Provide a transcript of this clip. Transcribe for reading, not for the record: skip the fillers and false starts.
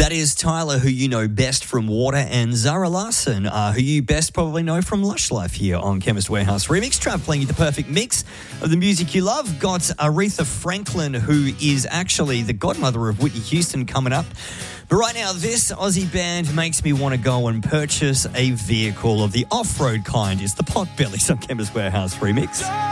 That is Tyler, who you know best from Water, and Zara Larsson, who you best probably know from Lush Life here on Chemist Warehouse Remix. Try playing you the perfect mix of the music you love. Got Aretha Franklin, who is actually the godmother of Whitney Houston, coming up. But right now, this Aussie band makes me want to go and purchase a vehicle of the off-road kind. It's the Potbellies on Chemist Warehouse Remix.